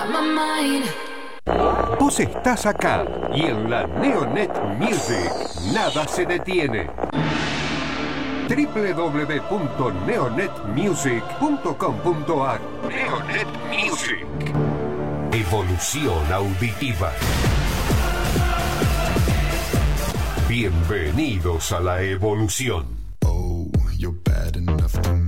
Vos estás acá y en la Neonet Music nada se detiene. www.neonetmusic.com.ar Neonet Music. Evolución auditiva. Bienvenidos a la evolución. Oh, you're bad enough to